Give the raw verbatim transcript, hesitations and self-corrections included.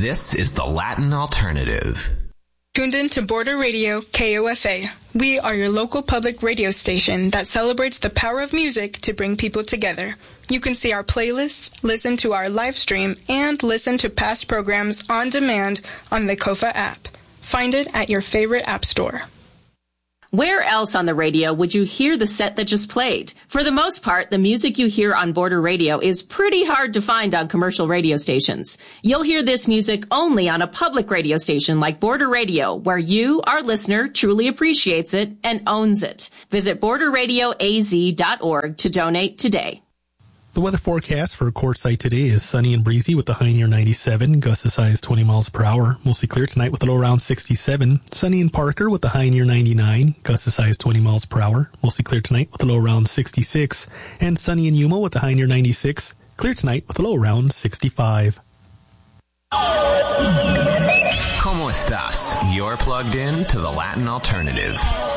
This is the Latin Alternative. Tuned in to Border Radio K O F A. We are your local public radio station that celebrates the power of music to bring people together. You can see our playlists, listen to our live stream, and listen to past programs on demand on the Kofa app. Find it at your favorite app store. Where else on the radio would you hear the set that just played? For the most part, the music you hear on Border Radio is pretty hard to find on commercial radio stations. You'll hear this music only on a public radio station like Border Radio, where you, our listener, truly appreciates it and owns it. Visit border radio a z dot org to donate today. The weather forecast for Quartzsite today is sunny and breezy with a high near ninety-seven, gusts as high as twenty miles per hour. Mostly clear tonight with a low around sixty-seven. Sunny in Parker with a high near ninety-nine, gusts as high as twenty miles per hour. Mostly clear tonight with a low around sixty-six. And sunny in Yuma with a high near ninety-six. Clear tonight with a low around sixty-five. ¿Cómo estás? You're plugged in to the Latin Alternative.